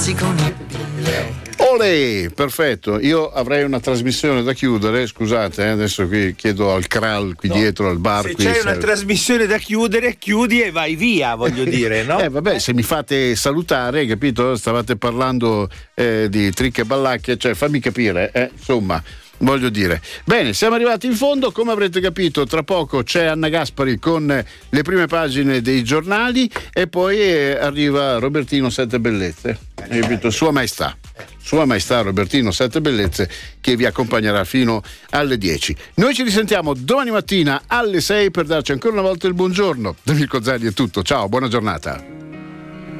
Olè, perfetto. Io avrei una trasmissione da chiudere, scusate, adesso qui chiedo al Kral qui dietro al bar. Se qui c'è una trasmissione da chiudere, chiudi e vai via, voglio dire, no? Vabbè, se mi fate salutare, capito? Stavate parlando di tricche e ballacche, cioè fammi capire, insomma. Voglio dire, bene, siamo arrivati in fondo, come avrete capito tra poco c'è Anna Gaspari con le prime pagine dei giornali e poi arriva Robertino Sette Bellezze, capito? Sua Maestà Robertino Sette Bellezze, che vi accompagnerà fino alle 10. Noi ci risentiamo domani mattina alle 6 per darci ancora una volta il buongiorno. Da Mirko Zani è tutto, ciao, buona giornata.